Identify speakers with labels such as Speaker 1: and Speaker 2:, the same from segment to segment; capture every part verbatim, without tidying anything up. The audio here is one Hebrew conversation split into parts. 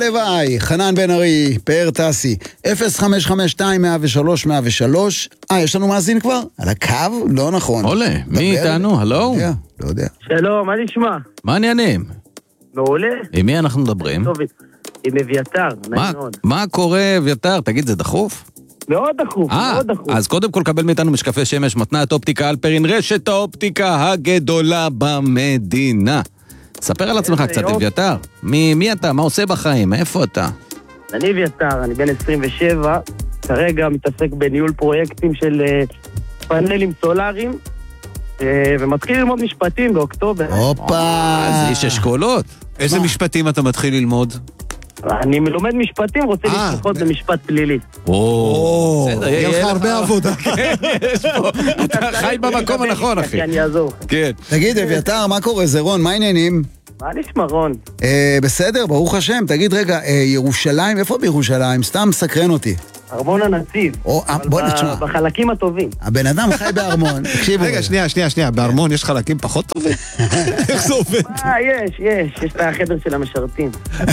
Speaker 1: הלוואי, חנן בן ארי, פאר טסי, אפס חמש חמש שתיים מאה ושלוש מאה ושלוש. אה, יש לנו מאזין כבר? על הקו? לא נכון.
Speaker 2: עולה, מי איתנו? הלו?
Speaker 1: לא יודע, לא יודע.
Speaker 3: שלום, מה נשמע?
Speaker 2: מה העניינים?
Speaker 3: מעולה.
Speaker 2: עם מי אנחנו מדברים?
Speaker 3: טוב, עם אביתר,
Speaker 2: מה-
Speaker 3: נעים מאוד.
Speaker 2: מה קורה, אביתר? תגיד, זה דחוף?
Speaker 3: מאוד דחוף,
Speaker 2: אה,
Speaker 3: מאוד דחוף.
Speaker 2: אז קודם כל קבל מאיתנו משקפי שמש, מתנת אופטיקה אלפרין, רשת האופטיקה הגדולה במדינה. ספר על עצמך
Speaker 3: איזה
Speaker 2: קצת,
Speaker 3: יופי.
Speaker 2: אביתר. מי מי אתה? מה עושה בחיים? איפה אתה?
Speaker 3: אני אביתר, אני בן עשרים ושבע, כרגע מתעסק בניהול פרויקטים של אה, פאנלים סולאריים, אה, ומתחיל ללמוד משפטים באוקטובר.
Speaker 1: הופה.
Speaker 2: אז איש אשכולות.
Speaker 4: איזה משפטים אתה מתחיל ללמוד?
Speaker 3: אני מלומד משפטים, רוצה
Speaker 4: אה,
Speaker 3: להתמחות במשפט פלילי.
Speaker 2: או, בסדר,
Speaker 4: יהיה לך
Speaker 2: יהיה
Speaker 4: הרבה עבודה.
Speaker 2: יש פה, אתה חי במקום הנכון, אחי.
Speaker 3: אני אעזור.
Speaker 2: כן.
Speaker 1: תגיד, אביתר, מה קורה? זה רון, מה העניינים?
Speaker 3: מה נשמע, רון?
Speaker 1: אה, בסדר, ברוך השם. תגיד רגע, אה, ירושלים, איפה בירושלים? סתם סקרן אותי.
Speaker 3: ארמון הנציב.
Speaker 1: או, אה,
Speaker 3: אבל
Speaker 1: בוא
Speaker 3: ב-
Speaker 1: נשמע.
Speaker 3: בחלקים הטובים.
Speaker 1: הבן אדם חי בארמון. תקשיבו.
Speaker 4: רגע, שנייה, שנייה, שנייה, בארמון יש חלקים פחות טובים? איך זה עובד?
Speaker 3: אה, יש, יש, יש את החדר של המשרתים.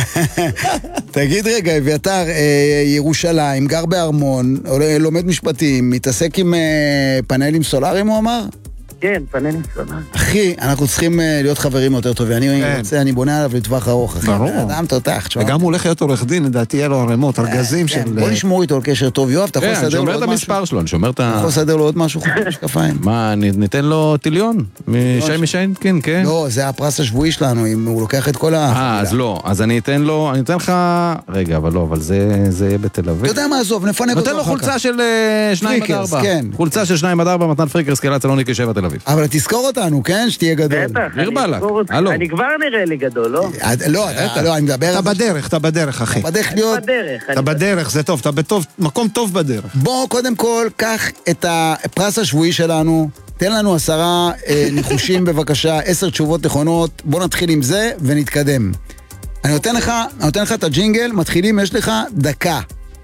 Speaker 1: תגיד רגע, אביתר, אה, ירושלים, גר בארמון, עולה- לומד משפטים, מתעסק עם אה, פאנלים סולאריים, הוא אמר?
Speaker 3: כן, פאנלים סולאריים.
Speaker 1: אחי, אנחנו צריכים אה, להיות חברים יותר טובים. אני
Speaker 4: כן.
Speaker 1: רוצה, אני בונה עליו לטווח ארוך, אחי.
Speaker 4: ברור.
Speaker 1: אדם תותח, תשמע.
Speaker 4: וגם הוא הולך להיות עורך דין, לדעתי יהיה לו ערימות, ארגזים של...
Speaker 1: כן, בוא נשמור איתו על קשר טוב. יואב, אתה יכול
Speaker 2: כן, אני
Speaker 1: לסדר לו
Speaker 2: שומר
Speaker 1: עוד
Speaker 2: את
Speaker 1: משהו?
Speaker 2: המספר שלו, אני שומר את
Speaker 1: אתה
Speaker 2: ה...
Speaker 1: יכול לסדר לו עוד משהו חוץ משקפיים?
Speaker 2: מה, נ- ניתן לו טיליון? משי משיינקין, כן?
Speaker 1: לא, זה הפרס השבועי שלנו, אם הוא לוקח את כל ה...
Speaker 2: אה, אז לא. אז אני אתן לו, אני אתן לך... רגע, אבל לא, אבל זה זה יהיה בתל אביב.
Speaker 1: אתה יודע מה, עזוב, נפנק אותו
Speaker 2: נותן לו
Speaker 1: אחר כך.
Speaker 2: חולצה של אה, שניים עד
Speaker 1: פריקרס,
Speaker 2: ארבע.
Speaker 1: כן.
Speaker 2: חולצה של שניים עד ארבע, מתן פריקרס, קהילת סלוניקי שבע תל אביב.
Speaker 1: אבל תזכור אותנו, כן? שתהיה גדול.
Speaker 3: בטח,
Speaker 2: דיר
Speaker 3: אני
Speaker 2: באלק,
Speaker 3: אזכור אותך.
Speaker 2: הלו.
Speaker 3: אני כבר נראה לי גדול, לא?
Speaker 1: אה, לא, אתה- לא, אני מדבר
Speaker 4: אתה
Speaker 1: על זה.
Speaker 4: בדרך, אתה בדרך, אחי.
Speaker 1: בדרך
Speaker 3: אני
Speaker 1: להיות...
Speaker 3: בדרך.
Speaker 4: אתה
Speaker 3: אני-
Speaker 4: בדרך, זה טוב, אתה בטוב, מקום טוב בדרך.
Speaker 1: בוא, קודם כל, קח את הפרס השבועי שלנו, תן לנו עשרה אה, ניחושים בבקשה, עשר תשובות נכונות, בוא נתחיל עם זה ונתקדם. אני נותן לך, אני נותן לך את הג'ינגל, מתחילים, יש לך דקה.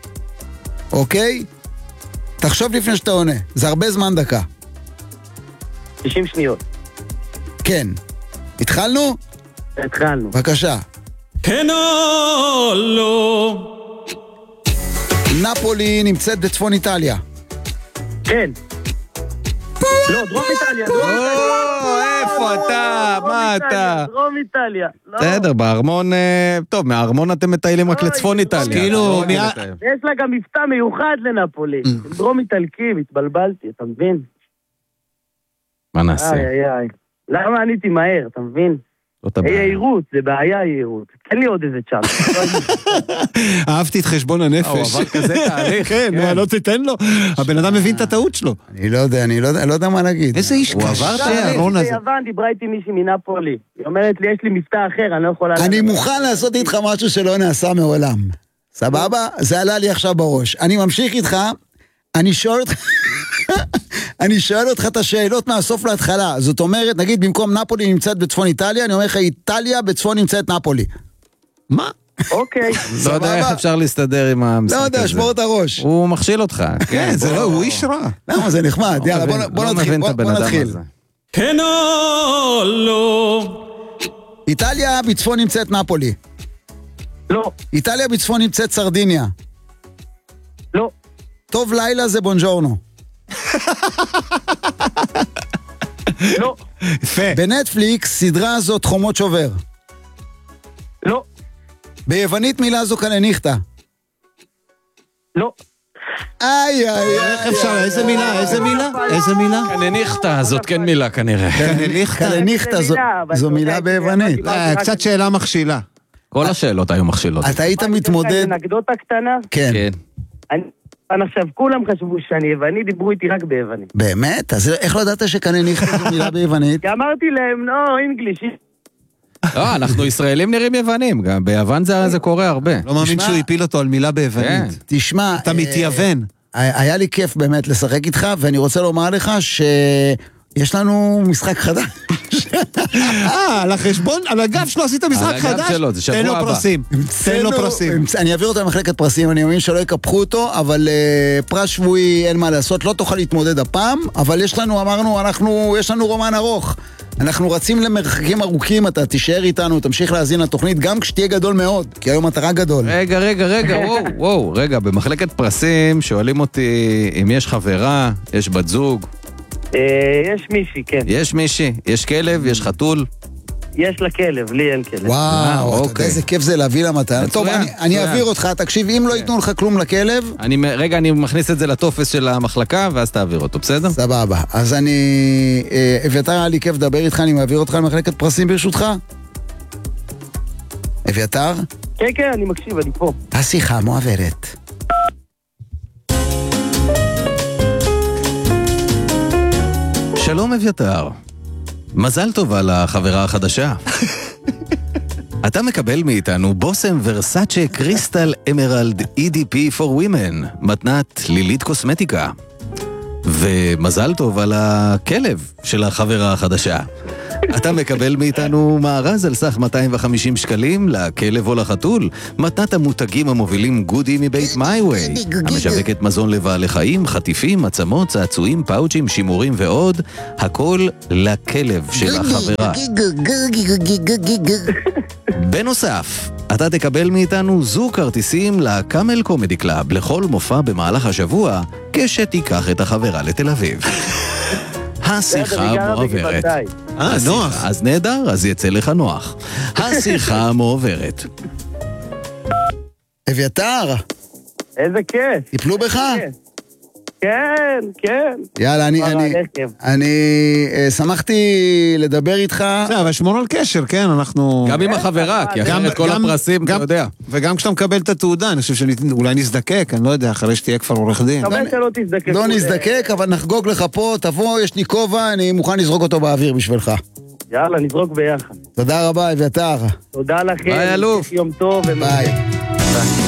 Speaker 1: אוקיי? תחשוב לפני שאתה עונה, זה הרבה זמן דקה.
Speaker 3: שישים שניות.
Speaker 1: כן. התחלנו?
Speaker 3: התחלנו.
Speaker 1: בבקשה.
Speaker 2: כן או לא?
Speaker 1: נפולי נמצאת בצפון איטליה.
Speaker 3: כן. לא, דרום איטליה. דרום איטליה.
Speaker 2: איפה אתה?
Speaker 3: דרום
Speaker 2: מה
Speaker 3: איטליה,
Speaker 2: אתה?
Speaker 3: דרום איטליה. לא.
Speaker 2: בסדר, בארמון... אה, טוב, מהארמון אתם מטיילים רק
Speaker 3: אוי,
Speaker 2: לצפון
Speaker 3: זה
Speaker 2: איטליה.
Speaker 4: כאילו,
Speaker 2: לא
Speaker 4: מי-
Speaker 2: רגיל לטייל.
Speaker 3: יש לה גם מבטא מיוחד לנפולי. דרום איטלקים, התבלבלתי, אתה מבין?
Speaker 2: מה נעשה?
Speaker 3: איי, איי, איי. למה עניתי מהר, אתה מבין?
Speaker 2: זאת הבעיה.
Speaker 3: יהירות, זה בעיה יהירות. תן לי עוד איזה צ'אנס.
Speaker 4: אהבתי את חשבון הנפש.
Speaker 2: הוא עבר כזה תהליך.
Speaker 4: כן, מה, לא תיתן לו? הבן אדם מבין את הטעות שלו.
Speaker 1: אני לא יודע, אני לא יודע, לא יודע מה להגיד.
Speaker 4: איזה איש
Speaker 2: הוא עבר
Speaker 4: קשה,
Speaker 2: תהליך.
Speaker 4: הרון הזה.
Speaker 3: ביוון דיברה איתי מישהי מנפולי. היא אומרת לי, יש לי מבטא אחר, אני לא יכולה...
Speaker 1: אני מוכן לעשות איתך משהו שלא נעשה מעולם. סבבה? זה עלה לי עכשיו בראש. אני ממשיך איתך, אני שואל אותך... אני שואל אותך את השאלות מהסוף להתחלה. זאת אומרת, נגיד במקום נפולי נמצאת בצפון איטליה, אני אומר לך, איטליה בצפון נמצאת נפולי.
Speaker 4: מה?
Speaker 3: אוקיי.
Speaker 2: לא יודע איך אפשר להסתדר עם המשחק
Speaker 1: לא
Speaker 2: הזה.
Speaker 1: יודע, שמור את הראש.
Speaker 2: הוא מכשיל אותך.
Speaker 4: כן, זה לא, הוא איש רע.
Speaker 1: למה זה נחמד? יאללה, בוא- בוא
Speaker 2: לא
Speaker 1: נתחיל.
Speaker 2: מבין את
Speaker 1: בוא-
Speaker 2: הבן
Speaker 1: בוא
Speaker 2: אדם
Speaker 1: נתחיל.
Speaker 2: הזה. כן או לא?
Speaker 1: איטליה בצפון נמצאת נפולי.
Speaker 3: לא,
Speaker 1: איטליה בצפון נמצאת סרדיניה.
Speaker 3: לא,
Speaker 1: טוב לילה זה בונג'ורנו.
Speaker 3: לא,
Speaker 4: יפה.
Speaker 1: בנטפליקס סדרה זאת חומות שובר.
Speaker 3: לא,
Speaker 1: ביוונית מילה זו קלניכטה.
Speaker 3: לא.
Speaker 1: איי איי
Speaker 4: איך אפשר, איזה מילה, איזה מילה? איזה מילה?
Speaker 2: קנניכטה, זאת כן מילה כנראה.
Speaker 4: קנניכטה.
Speaker 1: קלניכטה זו-
Speaker 3: מילה, אבל
Speaker 1: זו
Speaker 3: אתה
Speaker 1: מילה
Speaker 3: יודע,
Speaker 1: ביוונית.
Speaker 4: אה, קצת שאלה מכשילה.
Speaker 2: כל השאלות היו מכשילות.
Speaker 1: אתה היית
Speaker 3: מה, אני אתן לך
Speaker 1: מתמודד...
Speaker 3: איזה אנקדוטה קטנה?
Speaker 1: כן.
Speaker 2: כן.
Speaker 3: אני אני עכשיו, כולם חשבו שאני יווני, דיברו איתי רק ביוונית.
Speaker 1: באמת? אז איך לא ידעת שקלניכטה זו מילה ביוונית?
Speaker 3: כי אמרתי להם, לא, אינגליש.
Speaker 2: לא, אנחנו ישראלים נראים יוונים, גם ביוון זה זה קורה הרבה.
Speaker 4: לא מאמין
Speaker 1: תשמע-
Speaker 4: שהוא הפיל אותו על מילה ביוונית.
Speaker 1: תשמע...
Speaker 4: אתה
Speaker 1: אה,
Speaker 4: מתייוון.
Speaker 1: היה לי כיף באמת לשחק איתך, ואני רוצה לומר לך שיש לנו משחק חדש.
Speaker 4: אה, על החשבון, על הגב שלו עשית משחק
Speaker 2: על הגב
Speaker 4: חדש?
Speaker 2: שלו, זה שבוע
Speaker 4: תן לו
Speaker 2: הבא.
Speaker 4: פרסים. תן לו פרסים.
Speaker 1: אני אעביר אותו למחלקת פרסים, אני מאמין שלא יקפחו אותו, אבל uh, פרס שבועי אין מה לעשות, לא תוכל להתמודד הפעם, אבל יש לנו, אמרנו, אנחנו, יש לנו רומן ארוך. אנחנו רצים למרחקים ארוכים, אתה תישאר איתנו, תמשיך להזין לתוכנית, גם כשתהיה גדול מאוד, כי היום אתה רק גדול.
Speaker 2: רגע, רגע, רגע, וואו, וואו, רגע, במחלקת פרסים שואלים אותי אם יש חברה, יש בת זוג.
Speaker 3: יש מישהי, כן.
Speaker 2: יש מישהי, יש כלב, יש חתול.
Speaker 3: יש לה כלב, לי אין כלב.
Speaker 1: וואו, אתה יודע
Speaker 2: אוקיי.
Speaker 1: איזה כיף זה להביא למתנה. טוב,
Speaker 2: מצוין,
Speaker 1: אני- אני
Speaker 2: מצוין.
Speaker 1: אעביר אותך, תקשיב, אם לא ייתנו לך כלום לכלב,
Speaker 2: אני, רגע, אני מכניס את זה לטופס של המחלקה, ואז תעביר אותו, בסדר?
Speaker 1: סבבה. אז אני... אה, אביתר, היה לי כיף לדבר איתך, אני מעביר אותך למחלקת פרסים ברשותך. אביתר?
Speaker 3: כן, כן, אני מקשיב, אני פה.
Speaker 1: השיחה מועברת.
Speaker 2: שלום אביתר, מזל טוב על החברה החדשה. אתה מקבל מאיתנו בוסם ורסאצ'ה קריסטל אמרלד אי די פי for women, מתנת לילית קוסמטיקה. ומזל טוב על הכלב של החברה החדשה. אתה מקבל מאיתנו מארז על סך מאתיים וחמישים שקלים לכלב או לחתול, מתנת המותגים המובילים גודי מבית מייווי, המשווקת מזון לבעלי חיים, חטיפים, עצמות, צעצועים, פאוצ'ים, שימורים ועוד, הכל לכלב של החברה. בנוסף, אתה תקבל מאיתנו זוג כרטיסים לקאמל קומדי קלאב לכל מופע במהלך השבוע, כשתיקח את החברה לתל אביב. השיחה מועברת.
Speaker 4: אה, נוח.
Speaker 2: אז נהדר, אז יצא לך נוח. השיחה מועברת.
Speaker 1: אביתר,
Speaker 3: איזה כיף.
Speaker 1: טיפלו בך?
Speaker 3: כן, כן.
Speaker 1: יאללה, אני,
Speaker 3: וואלה,
Speaker 1: אני,
Speaker 3: עליכם.
Speaker 1: אני אה, שמחתי לדבר איתך.
Speaker 4: בסדר, אבל שמור על קשר, כן, אנחנו...
Speaker 2: גם עם החברה, כי
Speaker 4: גם-
Speaker 2: אחרת כל
Speaker 4: גם-
Speaker 2: הפרסים, אתה
Speaker 4: גם-
Speaker 2: יודע.
Speaker 4: וגם כשאתה מקבל את התעודה, אני חושב שאולי נזדקק, אני לא יודע, אחרי שתהיה כבר עורך דין.
Speaker 3: חבל שלא תזדקקו.
Speaker 1: לא
Speaker 3: ל-
Speaker 1: נזדקק, אבל נחגוג לך פה, תבוא, יש לי כובע, אני מוכן לזרוק אותו באוויר בשבילך.
Speaker 3: יאללה, נזרוק ביחד.
Speaker 1: תודה רבה, אביתר.
Speaker 3: תודה לכם.
Speaker 2: ביי, אלוף.
Speaker 3: יום טוב. ומעולה.
Speaker 1: ביי.